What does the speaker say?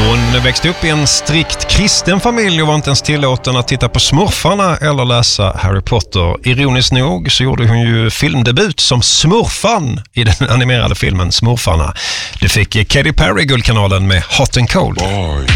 Hon växte upp i en strikt kristen familj och var inte ens tillåten att titta på Smurfarna eller läsa Harry Potter. Ironiskt nog så gjorde hon ju filmdebut som Smurfan i den animerade filmen Smurfarna. Det fick Katy Perry Guldkanalen med Hot and Cold. Boy.